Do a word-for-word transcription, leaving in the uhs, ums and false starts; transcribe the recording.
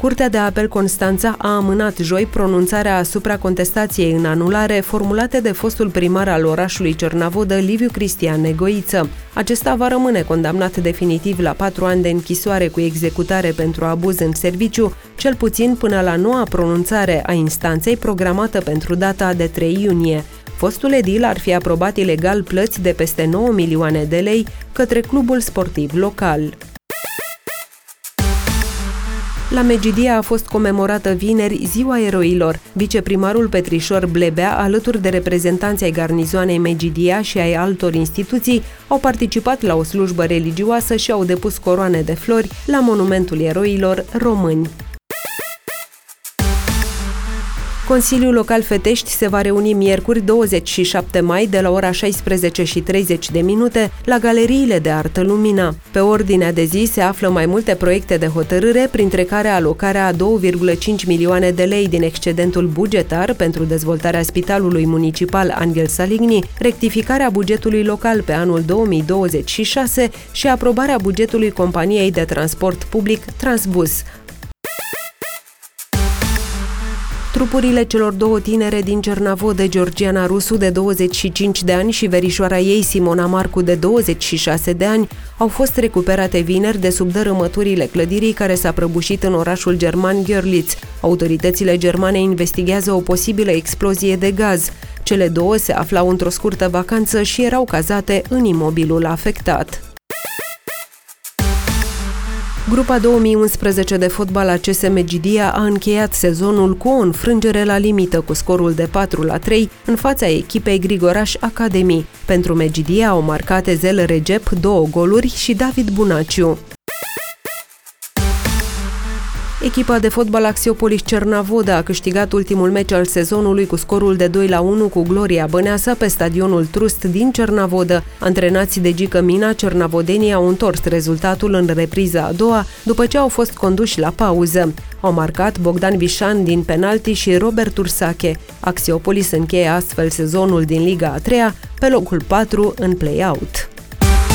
Curtea de Apel Constanța a amânat joi pronunțarea asupra contestației în anulare formulate de fostul primar al orașului Cernavodă, Liviu Cristian Negoiță. Acesta va rămâne condamnat definitiv la patru ani de închisoare cu executare pentru abuz în serviciu, cel puțin până la noua pronunțare a instanței programată pentru data de trei iunie. Fostul edil ar fi aprobat ilegal plăți de peste nouă milioane de lei către clubul sportiv local. La Megidia a fost comemorată vineri Ziua Eroilor. Viceprimarul Petrișor Blebea, alături de reprezentanții ai garnizoanei Megidia și ai altor instituții, au participat la o slujbă religioasă și au depus coroane de flori la Monumentul Eroilor Români. Consiliul Local Fetești se va reuni miercuri douăzeci și șapte mai de la ora șaisprezece și treizeci de minute la Galeriile de Artă Lumina. Pe ordinea de zi se află mai multe proiecte de hotărâre, printre care alocarea a două virgulă cinci milioane de lei din excedentul bugetar pentru dezvoltarea Spitalului Municipal Angel Saligny, rectificarea bugetului local pe anul două mii douăzeci și șase și aprobarea bugetului companiei de transport public Transbus. Trupurile celor două tinere din Cernavodă, Georgiana Rusu, de douăzeci și cinci de ani, și verișoara ei, Simona Marcu, de douăzeci și șase de ani, au fost recuperate vineri de sub dărâmăturile clădirii care s-a prăbușit în orașul german Görlitz. Autoritățile germane investigează o posibilă explozie de gaz. Cele două se aflau într-o scurtă vacanță și erau cazate în imobilul afectat. Grupa două mii unsprezece de fotbal a C S Megidia a încheiat sezonul cu o înfrângere la limită cu scorul de patru la trei în fața echipei Grigoraș Academy. Pentru Megidia au marcat Ezel Recep două goluri și David Bunaciu. Echipa de fotbal Axiopolis Cernavodă a câștigat ultimul meci al sezonului cu scorul de doi la unu cu Gloria Băneasa pe stadionul Trust din Cernavodă. Antrenați de Gică Mina, cernavodenii au întors rezultatul în repriza a doua, după ce au fost conduși la pauză. Au marcat Bogdan Vișan din penalti și Robert Ursache. Axiopolis încheie astfel sezonul din Liga a treia pe locul patru în play-out.